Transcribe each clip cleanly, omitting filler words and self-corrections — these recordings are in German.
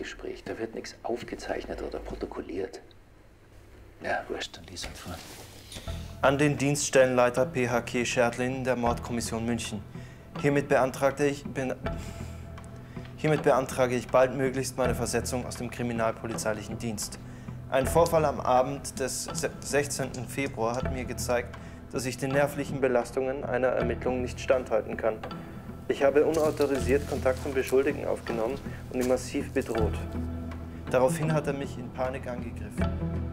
Streifgespräch. Da wird nichts aufgezeichnet oder protokolliert. Ja, wurscht, dann lies halt vor. An den Dienststellenleiter PHK Schertlin der Mordkommission München. Hiermit beantrage ich baldmöglichst meine Versetzung aus dem kriminalpolizeilichen Dienst. Ein Vorfall am Abend des 16. Februar hat mir gezeigt, dass ich den nervlichen Belastungen einer Ermittlung nicht standhalten kann. Ich habe unautorisiert Kontakt zum Beschuldigten aufgenommen und ihn massiv bedroht. Daraufhin hat er mich in Panik angegriffen.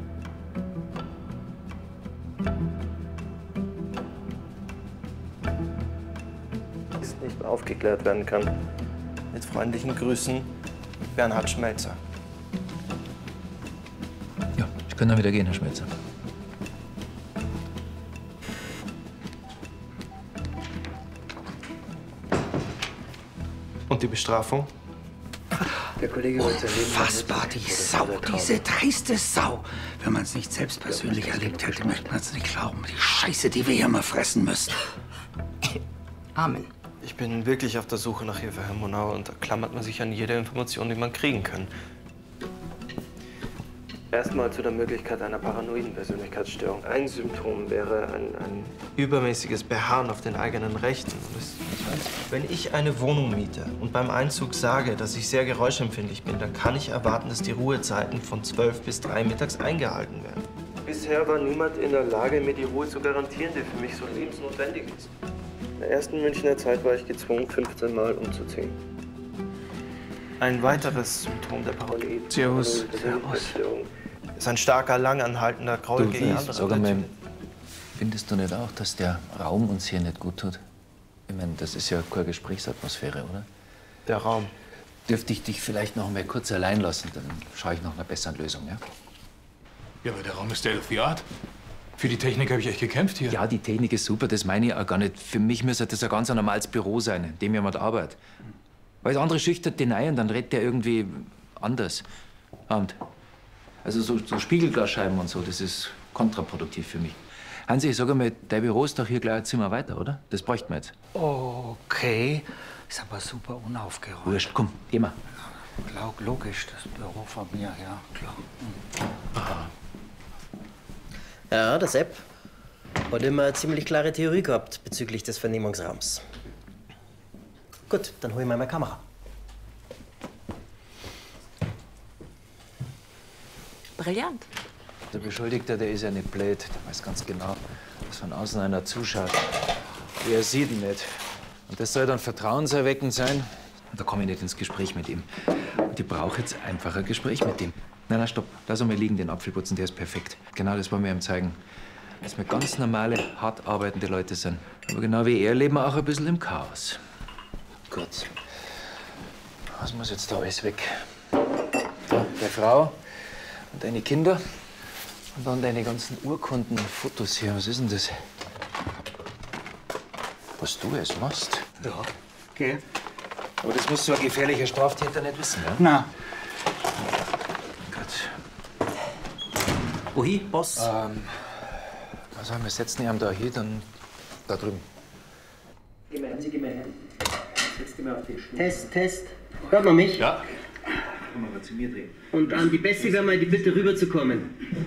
Ist nicht aufgeklärt werden kann. Mit freundlichen Grüßen, Bernhard Schmelzer. Ja, ich kann dann wieder gehen, Herr Schmelzer. Und die Bestrafung? Der Kollege wollte Unfassbar, die Sau, diese dreiste Sau. Wenn man es nicht selbst persönlich erlebt hätte, möchte man es nicht glauben. Die Scheiße, die wir hier mal fressen müssen. Amen. Ich bin wirklich auf der Suche nach Hilfe, Herr Monauer, und da klammert man sich an jede Information, die man kriegen kann. Erstmal zu der Möglichkeit einer paranoiden Persönlichkeitsstörung. Ein Symptom wäre ein übermäßiges Beharren auf den eigenen Rechten. Wenn ich eine Wohnung miete und beim Einzug sage, dass ich sehr geräuschempfindlich bin, dann kann ich erwarten, dass die Ruhezeiten von 12 bis 3 mittags eingehalten werden. Bisher war niemand in der Lage, mir die Ruhe zu garantieren, die für mich so lebensnotwendig ist. In der ersten Münchner Zeit war ich gezwungen, 15 Mal umzuziehen. Ein weiteres Symptom der Paranoid Servus. ist ein starker, langanhaltender Groll gegen andere. Sag einmal, findest du nicht auch, dass der Raum uns hier nicht gut tut? Ich meine, das ist ja keine Gesprächsatmosphäre, oder? Der Raum. Dürfte ich dich vielleicht noch mal kurz allein lassen? Dann schaue ich nach einer besseren Lösung, ja? Ja, aber der Raum ist State of the Art. Für die Technik habe ich echt gekämpft hier. Ja, die Technik ist super, das meine ich auch gar nicht. Für mich müsste das ein ganz normales Büro sein, in dem jemand arbeitet. Weil andere schüchtert den ein und dann redet der irgendwie anders. Und also so Spiegelglasscheiben und so, das ist kontraproduktiv für mich. Hansi, sag einmal, dein Büro ist doch hier gleich ein Zimmer weiter, oder? Das bräuchten wir jetzt. Okay, ist aber super unaufgeräumt. Wurscht, komm, geh mal. Logisch, das Büro von mir, ja, klar. Ja, der Sepp hat immer eine ziemlich klare Theorie gehabt bezüglich des Vernehmungsraums. Gut, dann hol ich mal meine Kamera. Brillant. Der Beschuldigte, der ist ja nicht blöd. Der weiß ganz genau, dass von außen einer zuschaut. Er sieht ihn nicht. Und das soll dann vertrauenserweckend sein. Und da komme ich nicht ins Gespräch mit ihm. Und ich brauche jetzt einfach ein Gespräch mit ihm. Nein, stopp. Lass mal liegen, den Apfelputzen, der ist perfekt. Genau das wollen wir ihm zeigen. Dass wir ganz normale, hart arbeitende Leute sind. Aber genau wie er leben wir auch ein bisschen im Chaos. Gut. Was muss jetzt da alles weg? Da, der Frau und deine Kinder. Und dann deine ganzen Urkunden und Fotos hier. Was ist denn das? Was du jetzt machst? Ja, okay. Aber das muss so ein gefährlicher Straftäter nicht wissen, ja? Na. Gut. Wohin, Boss? Also wir setzen ihn da hin, dann da drüben. Geh mal hin. Setz dich mal auf den Stuhl. Test. Hört man mich? Ja. Komm mal zu mir drehen. Und an die Bessie wäre mal die Bitte, rüberzukommen.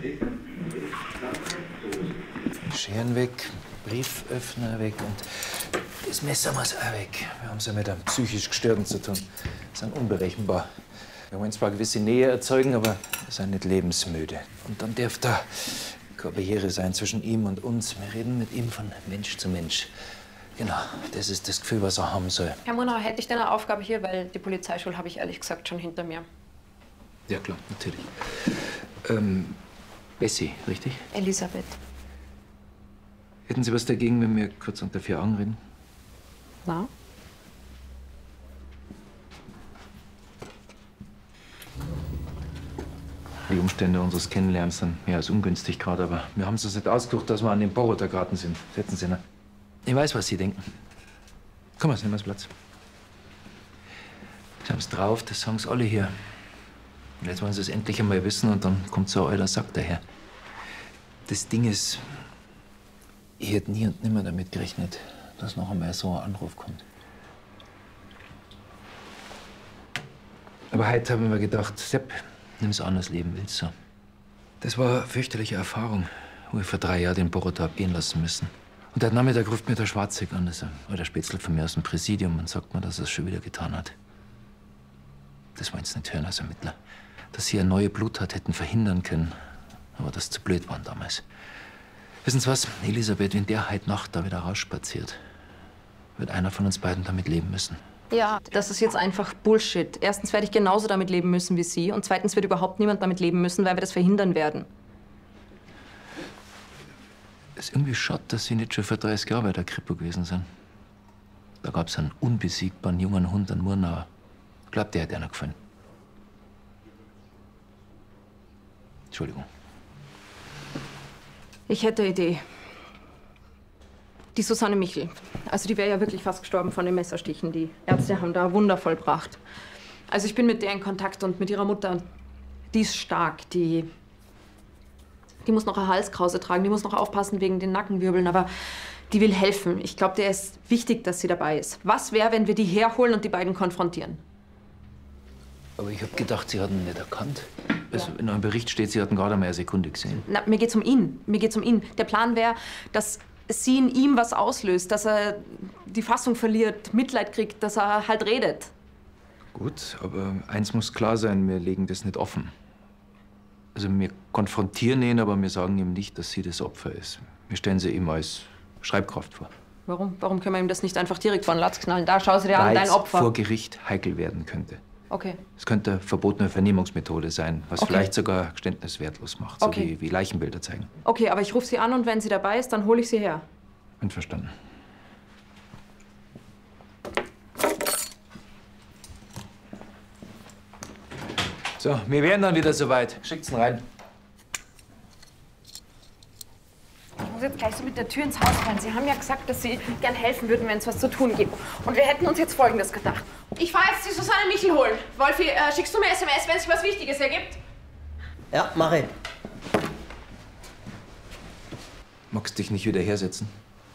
Scheren weg, Brieföffner weg und das Messer muss auch weg. Wir haben es ja mit einem psychisch Gestörten zu tun. Wir sind unberechenbar. Wir wollen zwar gewisse Nähe erzeugen, aber wir sind nicht lebensmüde. Und dann darf da keine Barriere sein zwischen ihm und uns. Wir reden mit ihm von Mensch zu Mensch. Genau, das ist das Gefühl, was er haben soll. Herr Monauer, hätte ich denn eine Aufgabe hier, weil die Polizeischule habe ich ehrlich gesagt schon hinter mir. Ja, klar, natürlich. Bessie, richtig? Elisabeth. Hätten Sie was dagegen, wenn wir kurz unter 4 Augen reden? Na? Die Umstände unseres Kennenlernens sind mehr als ungünstig gerade, aber wir haben es uns nicht ausgesucht, dass wir an dem Boroter Garten sind. Setzen Sie, ne? Ich weiß, was Sie denken. Komm mal, nehmen wir Platz. Sie haben es drauf, das sagen Sie alle hier. Und jetzt wollen Sie es endlich einmal wissen und dann kommt so ein alter Sack daher. Das Ding ist, ich hätte nie und nimmer damit gerechnet, dass noch einmal so ein Anruf kommt. Aber heute habe ich mir gedacht, Sepp, nimm's anders leben willst du. Das war eine fürchterliche Erfahrung, wo ich vor 3 Jahren den Borota hab gehen lassen müssen. Und heute Nachmittag ruft mir der Schwarzig an, das ist ein alter Spätzl von mir aus dem Präsidium, und sagt mir, dass er es schon wieder getan hat. Das wollen sie nicht hören als Ermittler. Dass sie eine neue Bluttat hätten verhindern können, aber das zu blöd waren damals. Wissen Sie was, Elisabeth, wenn der heute Nacht da wieder rausspaziert, wird einer von uns beiden damit leben müssen. Ja, das ist jetzt einfach Bullshit. Erstens werde ich genauso damit leben müssen wie Sie. Und zweitens wird überhaupt niemand damit leben müssen, weil wir das verhindern werden. Es ist irgendwie schade, dass Sie nicht schon vor 30 Jahren bei der Kripo gewesen sind. Da gab es einen unbesiegbaren jungen Hund, einen Murnauer. Ich glaube, der hat Ihnen gefallen. Entschuldigung. Ich hätte eine Idee. Die Susanne Michel. Also die wäre ja wirklich fast gestorben von den Messerstichen. Die Ärzte haben da Wunder vollbracht. Also ich bin mit der in Kontakt und mit ihrer Mutter. Die ist stark. Die muss noch eine Halskrause tragen. Die muss noch aufpassen wegen den Nackenwirbeln. Aber die will helfen. Ich glaube, der ist wichtig, dass sie dabei ist. Was wäre, wenn wir die herholen und die beiden konfrontieren? Aber ich habe gedacht, Sie hatten ihn nicht erkannt. Also in einem Bericht steht, Sie hatten gerade mal eine Sekunde gesehen. Na, mir geht's um ihn. Mir geht's um ihn. Der Plan wäre, dass sie in ihm was auslöst, dass er die Fassung verliert, Mitleid kriegt, dass er halt redet. Gut, aber eins muss klar sein, wir legen das nicht offen. Also wir konfrontieren ihn, aber wir sagen ihm nicht, dass sie das Opfer ist. Wir stellen sie ihm als Schreibkraft vor. Warum? Warum können wir ihm das nicht einfach direkt vor den Latz knallen? Da, schau sie dir an, dein Opfer. Vor Gericht heikel werden könnte. Okay. Es könnte eine verbotene Vernehmungsmethode sein, was vielleicht sogar Geständnis wertlos macht, so wie Leichenbilder zeigen. Okay, aber ich rufe sie an und wenn sie dabei ist, dann hole ich sie her. Einverstanden. So, wir wären dann wieder soweit. Schickt's ihn rein. Ich muss jetzt gleich so mit der Tür ins Haus fallen. Sie haben ja gesagt, dass Sie gern helfen würden, wenn es was zu tun gibt. Und wir hätten uns jetzt Folgendes gedacht. Ich fahre jetzt die Susanne Michel holen. Wolfi, schickst du mir SMS, wenn sich was Wichtiges ergibt? Ja, mache ich. Magst dich nicht wieder hersetzen?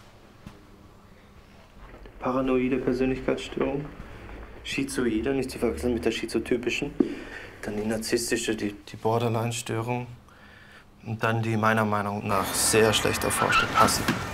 Paranoide Persönlichkeitsstörung, Schizoide, nicht zu verwechseln mit der schizotypischen, dann die narzisstische, die Borderline-Störung und dann die meiner Meinung nach sehr schlecht erforschte passive.